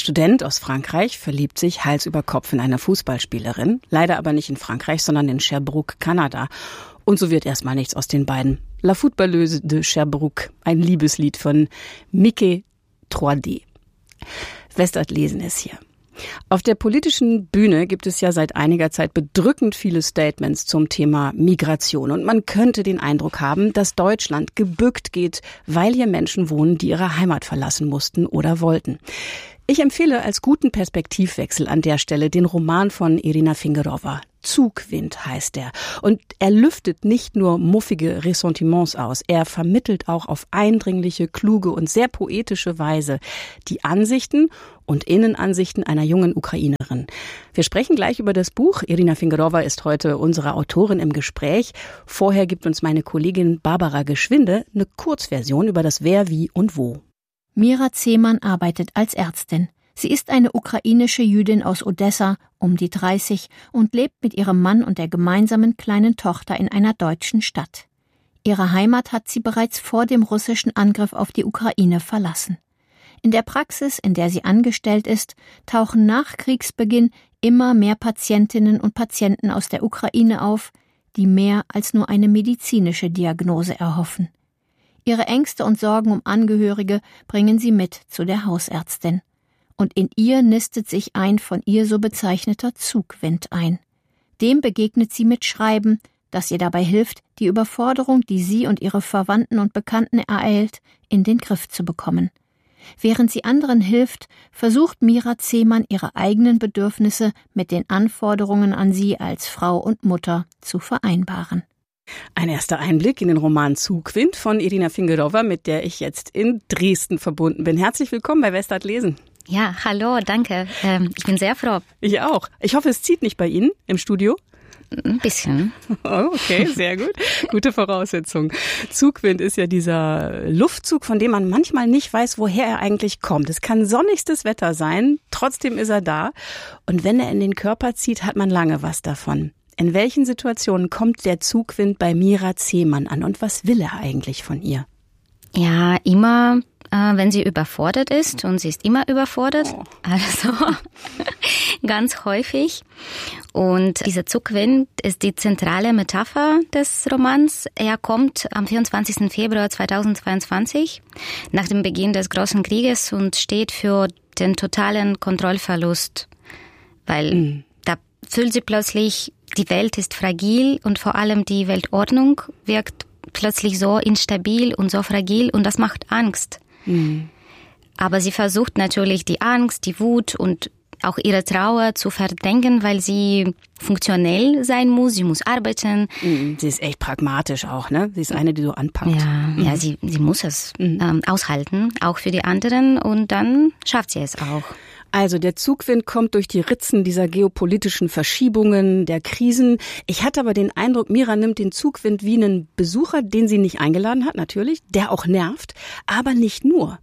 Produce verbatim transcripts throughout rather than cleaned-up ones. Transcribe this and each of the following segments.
Student aus Frankreich verliebt sich Hals über Kopf in eine Fußballspielerin, leider aber nicht in Frankreich, sondern in Sherbrooke, Kanada. Und so wird erstmal nichts aus den beiden. La Footballeuse de Sherbrooke, ein Liebeslied von Mickey drei D. Westart lesen es hier. Auf der politischen Bühne gibt es ja seit einiger Zeit bedrückend viele Statements zum Thema Migration. Und man könnte den Eindruck haben, dass Deutschland gebückt geht, weil hier Menschen wohnen, die ihre Heimat verlassen mussten oder wollten. Ich empfehle als guten Perspektivwechsel an der Stelle den Roman von Irina Fingerova. Zugwind heißt er. Und er lüftet nicht nur muffige Ressentiments aus, er vermittelt auch auf eindringliche, kluge und sehr poetische Weise die Ansichten und Innenansichten einer jungen Ukrainerin. Wir sprechen gleich über das Buch. Irina Fingerova ist heute unsere Autorin im Gespräch. Vorher gibt uns meine Kollegin Barbara Geschwinde eine Kurzversion über das Wer, Wie und Wo. Mira Zeman arbeitet als Ärztin. Sie ist eine ukrainische Jüdin aus Odessa, um die dreißig, und lebt mit ihrem Mann und der gemeinsamen kleinen Tochter in einer deutschen Stadt. Ihre Heimat hat sie bereits vor dem russischen Angriff auf die Ukraine verlassen. In der Praxis, in der sie angestellt ist, tauchen nach Kriegsbeginn immer mehr Patientinnen und Patienten aus der Ukraine auf, die mehr als nur eine medizinische Diagnose erhoffen. Ihre Ängste und Sorgen um Angehörige bringen sie mit zu der Hausärztin. Und in ihr nistet sich ein von ihr so bezeichneter Zugwind ein. Dem begegnet sie mit Schreiben, das ihr dabei hilft, die Überforderung, die sie und ihre Verwandten und Bekannten ereilt, in den Griff zu bekommen. Während sie anderen hilft, versucht Mira Zeman, ihre eigenen Bedürfnisse mit den Anforderungen an sie als Frau und Mutter zu vereinbaren. Ein erster Einblick in den Roman Zugwind von Irina Fingerova, mit der ich jetzt in Dresden verbunden bin. Herzlich willkommen bei Westart lesen. Ja, hallo, danke. Ähm, ich bin sehr froh. Ich auch. Ich hoffe, es zieht nicht bei Ihnen im Studio. Ein bisschen. Oh, okay, sehr gut. Gute Voraussetzung. Zugwind ist ja dieser Luftzug, von dem man manchmal nicht weiß, woher er eigentlich kommt. Es kann sonnigstes Wetter sein, trotzdem ist er da. Und wenn er in den Körper zieht, hat man lange was davon. In welchen Situationen kommt der Zugwind bei Mira Zeman an und was will er eigentlich von ihr? Ja, immer, äh, wenn sie überfordert ist, und sie ist immer überfordert, oh. also ganz häufig. Und dieser Zugwind ist die zentrale Metapher des Romans. Er kommt am vierundzwanzigsten Februar zweitausendzweiundzwanzig, nach dem Beginn des Großen Krieges, und steht für den totalen Kontrollverlust, weil mhm. da fühlt sie plötzlich, die Welt ist fragil und vor allem die Weltordnung wirkt plötzlich so instabil und so fragil, und das macht Angst. Mhm. Aber sie versucht natürlich die Angst, die Wut und auch ihre Trauer zu verdrängen, weil sie funktionell sein muss, sie muss arbeiten. Mhm. Sie ist echt pragmatisch auch, ne? Sie ist eine, die so anpackt. Ja, mhm. ja sie, sie muss es mhm. ähm, aushalten, auch für die anderen, und dann schafft sie es auch. Also der Zugwind kommt durch die Ritzen dieser geopolitischen Verschiebungen, der Krisen. Ich hatte aber den Eindruck, Mira nimmt den Zugwind wie einen Besucher, den sie nicht eingeladen hat, natürlich, der auch nervt, aber nicht nur.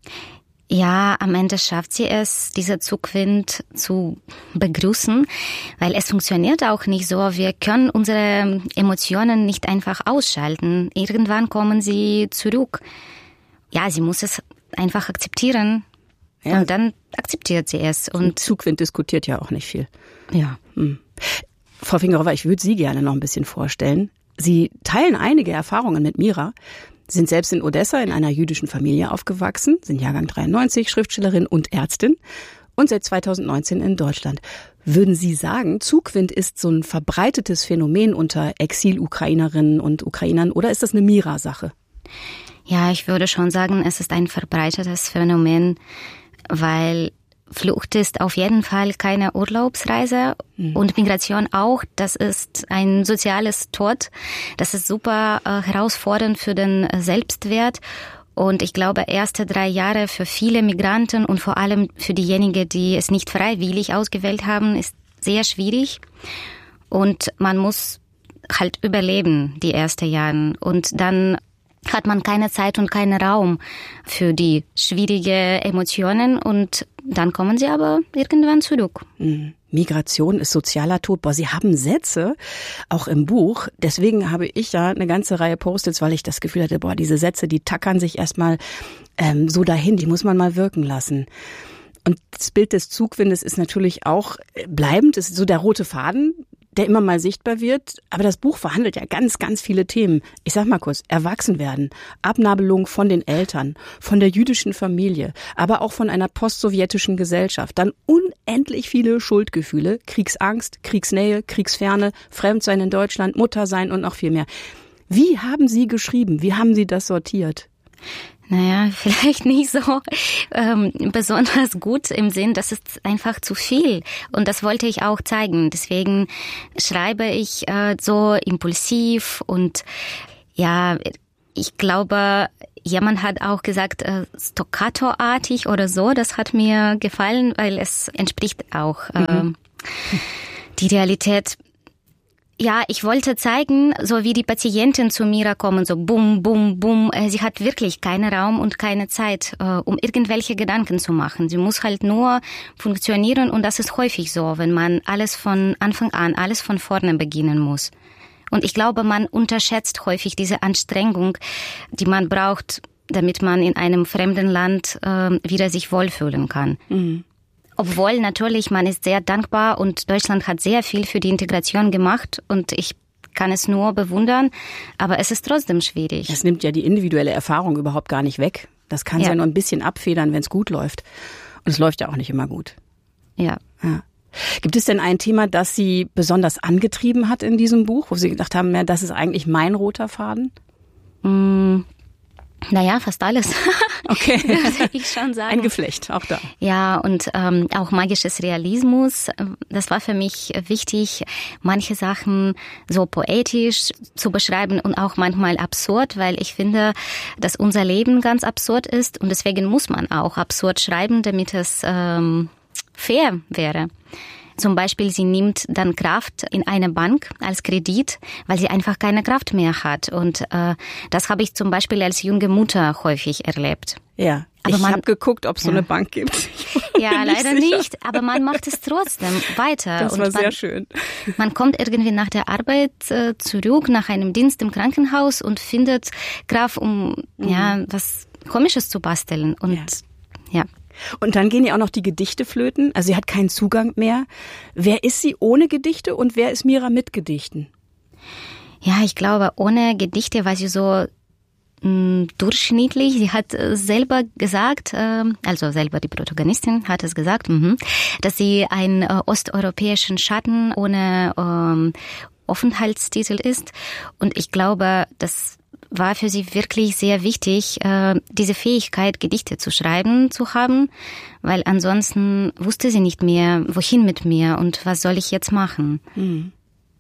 Ja, am Ende schafft sie es, dieser Zugwind zu begrüßen, weil es funktioniert auch nicht so. Wir können unsere Emotionen nicht einfach ausschalten. Irgendwann kommen sie zurück. Ja, sie muss es einfach akzeptieren. Ja. Und dann akzeptiert sie es. Und Zugwind diskutiert ja auch nicht viel. Ja. Hm. Frau Fingerova, ich würde Sie gerne noch ein bisschen vorstellen. Sie teilen einige Erfahrungen mit Mira, sind selbst in Odessa in einer jüdischen Familie aufgewachsen, sind Jahrgang dreiundneunzig, Schriftstellerin und Ärztin und seit zweitausendneunzehn in Deutschland. Würden Sie sagen, Zugwind ist so ein verbreitetes Phänomen unter Exil-Ukrainerinnen und Ukrainern, oder ist das eine Mira-Sache? Ja, ich würde schon sagen, es ist ein verbreitetes Phänomen, weil Flucht ist auf jeden Fall keine Urlaubsreise mhm. und Migration auch. Das ist ein soziales Tod. Das ist super äh, herausfordernd für den Selbstwert. Und ich glaube, erste drei Jahre für viele Migranten und vor allem für diejenigen, die es nicht freiwillig ausgewählt haben, ist sehr schwierig. Und man muss halt überleben, die ersten Jahre. Und dann hat man keine Zeit und keinen Raum für die schwierigen Emotionen, und dann kommen sie aber irgendwann zurück. Mhm. Migration ist sozialer Tod. Boah, Sie haben Sätze, auch im Buch. Deswegen habe ich ja eine ganze Reihe Post-its, weil ich das Gefühl hatte, boah, diese Sätze, die tackern sich erstmal ähm, so dahin, die muss man mal wirken lassen. Und das Bild des Zugwindes ist natürlich auch bleibend, ist so der rote Faden, der immer mal sichtbar wird. Aber das Buch verhandelt ja ganz, ganz viele Themen. Ich sag mal kurz, Erwachsenwerden, Abnabelung von den Eltern, von der jüdischen Familie, aber auch von einer postsowjetischen Gesellschaft. Dann unendlich viele Schuldgefühle, Kriegsangst, Kriegsnähe, Kriegsferne, Fremdsein in Deutschland, Muttersein und noch viel mehr. Wie haben Sie geschrieben? Wie haben Sie das sortiert? Naja, vielleicht nicht so ähm, besonders gut im Sinn, das ist einfach zu viel. Und das wollte ich auch zeigen. Deswegen schreibe ich äh, so impulsiv und ja, ich glaube, jemand hat auch gesagt, äh, staccato-artig oder so. Das hat mir gefallen, weil es entspricht auch äh, mhm. die Realität. Ja, ich wollte zeigen, so wie die Patienten zu Mira kommen, so bum, bum, bum. Sie hat wirklich keinen Raum und keine Zeit, um irgendwelche Gedanken zu machen. Sie muss halt nur funktionieren und das ist häufig so, wenn man alles von Anfang an, alles von vorne beginnen muss. Und ich glaube, man unterschätzt häufig diese Anstrengung, die man braucht, damit man in einem fremden Land äh, wieder sich wohlfühlen kann. Mhm. Obwohl natürlich, man ist sehr dankbar und Deutschland hat sehr viel für die Integration gemacht und ich kann es nur bewundern, aber es ist trotzdem schwierig. Das nimmt ja die individuelle Erfahrung überhaupt gar nicht weg. Das kann ja, ja nur ein bisschen abfedern, wenn es gut läuft. Und es läuft ja auch nicht immer gut. Ja. ja. Gibt es denn ein Thema, das Sie besonders angetrieben hat in diesem Buch, wo Sie gedacht haben, ja, das ist eigentlich mein roter Faden? Mm. Naja, fast alles. Okay. Würde ich schon sagen. Ein Geflecht, auch da. Ja, und ähm, auch magisches Realismus. Das war für mich wichtig, manche Sachen so poetisch zu beschreiben und auch manchmal absurd, weil ich finde, dass unser Leben ganz absurd ist und deswegen muss man auch absurd schreiben, damit es ähm, fair wäre. Zum Beispiel, sie nimmt dann Kraft in eine Bank als Kredit, weil sie einfach keine Kraft mehr hat. Und äh, das habe ich zum Beispiel als junge Mutter häufig erlebt. Ja, aber ich habe geguckt, ob es ja. so eine Bank gibt. Ja, leider sicher. nicht, aber man macht es trotzdem weiter. Das war und man, sehr schön. Man kommt irgendwie nach der Arbeit äh, zurück, nach einem Dienst im Krankenhaus und findet Kraft, um mhm. ja was Komisches zu basteln. Und ja. ja. Und dann gehen ja auch noch die Gedichte flöten. Also sie hat keinen Zugang mehr. Wer ist sie ohne Gedichte und wer ist Mira mit Gedichten? Ja, ich glaube, ohne Gedichte war sie so mh, durchschnittlich. Sie hat selber gesagt, äh, also selber die Protagonistin hat es gesagt, mh, dass sie einen äh, osteuropäischen Schatten ohne äh, Aufenthaltstitel ist. Und ich glaube, das war für sie wirklich sehr wichtig, diese Fähigkeit, Gedichte zu schreiben zu haben, weil ansonsten wusste sie nicht mehr, wohin mit mir und was soll ich jetzt machen. Hm.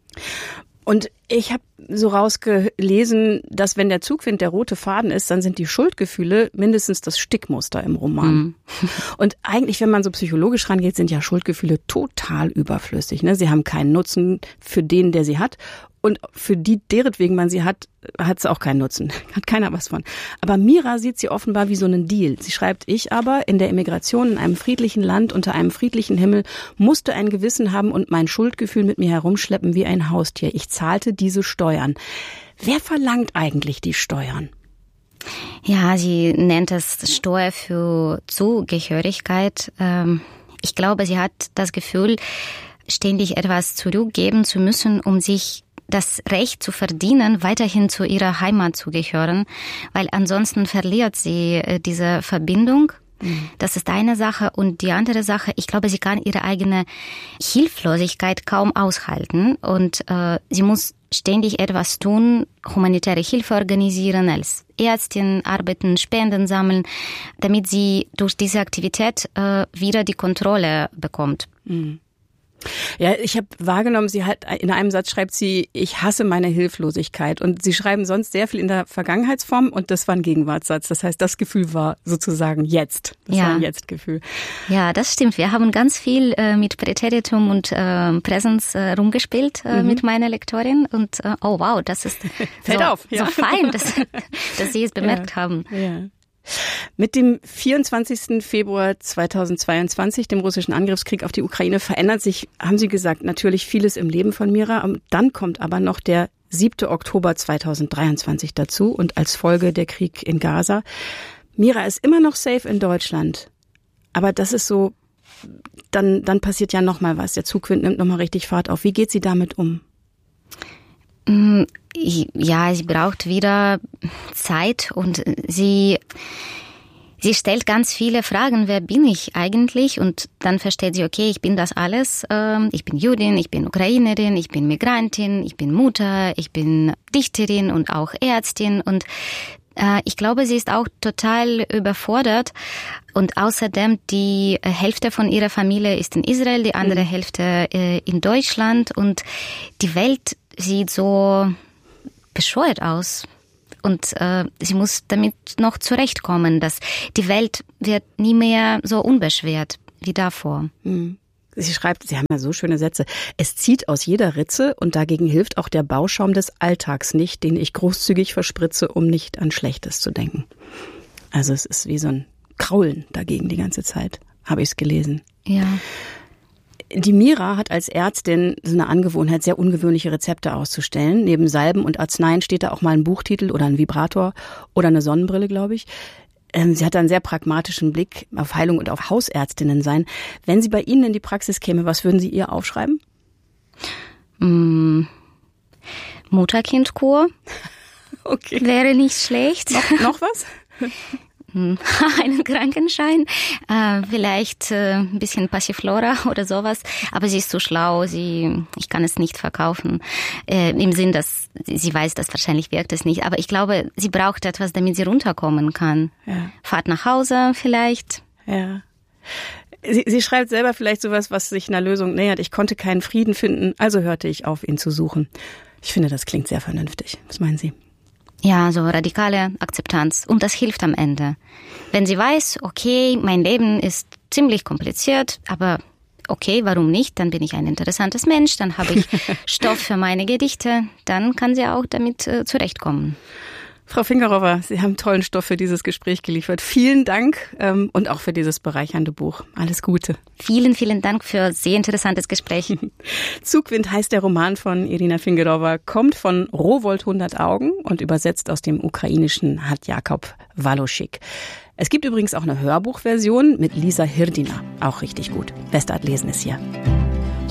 Und ich habe so rausgelesen, dass wenn der Zugwind der rote Faden ist, dann sind die Schuldgefühle mindestens das Stickmuster im Roman. Mhm. Und eigentlich, wenn man so psychologisch rangeht, sind ja Schuldgefühle total überflüssig. Ne? Sie haben keinen Nutzen für den, der sie hat. Und für die, deretwegen man sie hat, hat sie auch keinen Nutzen. Hat keiner was von. Aber Mira sieht sie offenbar wie so einen Deal. Sie schreibt, ich aber in der Emigration in einem friedlichen Land unter einem friedlichen Himmel musste ein Gewissen haben und mein Schuldgefühl mit mir herumschleppen wie ein Haustier. Ich zahlte diese Steuern. Wer verlangt eigentlich die Steuern? Ja, sie nennt es Steuer für Zugehörigkeit. Ich glaube, sie hat das Gefühl, ständig etwas zurückgeben zu müssen, um sich das Recht zu verdienen, weiterhin zu ihrer Heimat zu gehören, weil ansonsten verliert sie diese Verbindung. Mhm. Das ist eine Sache. Und die andere Sache, ich glaube, sie kann ihre eigene Hilflosigkeit kaum aushalten und äh, sie muss ständig etwas tun, humanitäre Hilfe organisieren, als Ärztin arbeiten, Spenden sammeln, damit sie durch diese Aktivität äh, wieder die Kontrolle bekommt. Mhm. Ja, ich habe wahrgenommen, sie hat in einem Satz schreibt sie, ich hasse meine Hilflosigkeit. Und sie schreiben sonst sehr viel in der Vergangenheitsform und das war ein Gegenwartssatz. Das heißt, das Gefühl war sozusagen jetzt. Das ja. war ein Jetzt-Gefühl. Ja, das stimmt. Wir haben ganz viel äh, mit Präteritum und äh, Präsens äh, rumgespielt äh, mhm. mit meiner Lektorin. Und äh, oh wow, das ist Fällt so, auf, ja. so fein, dass, dass Sie es bemerkt ja. haben. Ja. Mit dem vierundzwanzigsten Februar zweitausendzweiundzwanzig, dem russischen Angriffskrieg auf die Ukraine, verändert sich, haben Sie gesagt, natürlich vieles im Leben von Mira. Dann kommt aber noch der siebte Oktober zweitausenddreiundzwanzig dazu und als Folge der Krieg in Gaza. Mira ist immer noch safe in Deutschland. Aber das ist so dann, dann passiert ja nochmal was. Der Zugwind nimmt nochmal richtig Fahrt auf. Wie geht sie damit um? Ja, sie braucht wieder Zeit und sie, sie stellt ganz viele Fragen. Wer bin ich eigentlich? Und dann versteht sie, okay, ich bin das alles. Ich bin Jüdin, ich bin Ukrainerin, ich bin Migrantin, ich bin Mutter, ich bin Dichterin und auch Ärztin. Und ich glaube, sie ist auch total überfordert. Und außerdem, die Hälfte von ihrer Familie ist in Israel, die andere mhm. Hälfte in Deutschland. Und die Welt sieht so bescheuert aus. Und äh, sie muss damit noch zurechtkommen, dass die Welt wird nie mehr so unbeschwert wie davor. Mhm. Sie schreibt, Sie haben ja so schöne Sätze, es zieht aus jeder Ritze und dagegen hilft auch der Bauschaum des Alltags nicht, den ich großzügig verspritze, um nicht an Schlechtes zu denken. Also es ist wie so ein Kraulen dagegen die ganze Zeit, habe ich es gelesen. Ja. Die Mira hat als Ärztin so eine Angewohnheit, sehr ungewöhnliche Rezepte auszustellen. Neben Salben und Arzneien steht da auch mal ein Buchtitel oder ein Vibrator oder eine Sonnenbrille, glaube ich. Sie hat einen sehr pragmatischen Blick auf Heilung und auf Hausärztinnen sein. Wenn sie bei Ihnen in die Praxis käme, was würden Sie ihr aufschreiben? Mm, Mutter-Kind-Kur. Okay. Wäre nicht schlecht. Noch, noch was? Einen Krankenschein, äh, vielleicht äh, ein bisschen Passiflora oder sowas, aber sie ist zu schlau, sie, ich kann es nicht verkaufen, äh, im Sinn, dass sie weiß, dass wahrscheinlich wirkt es nicht, aber ich glaube, sie braucht etwas, damit sie runterkommen kann. Ja. Fahrt nach Hause vielleicht. Ja. Sie, sie schreibt selber vielleicht sowas, was sich einer Lösung nähert. Ich konnte keinen Frieden finden, also hörte ich auf, ihn zu suchen. Ich finde, das klingt sehr vernünftig. Was meinen Sie? Ja, so radikale Akzeptanz. Und das hilft am Ende. Wenn sie weiß, okay, mein Leben ist ziemlich kompliziert, aber okay, warum nicht? Dann bin ich ein interessantes Mensch, dann habe ich Stoff für meine Gedichte, dann kann sie auch damit äh, zurechtkommen. Frau Fingerowa, Sie haben tollen Stoff für dieses Gespräch geliefert. Vielen Dank ähm, und auch für dieses bereichernde Buch. Alles Gute. Vielen, vielen Dank für sehr interessantes Gespräch. Zugwind heißt der Roman von Irina Fingerowa, kommt von Rowohlt hundert Augen und übersetzt aus dem Ukrainischen hat Jakob Waloschik. Es gibt übrigens auch eine Hörbuchversion mit Lisa Hirdina. Auch richtig gut. Westart lesen ist hier.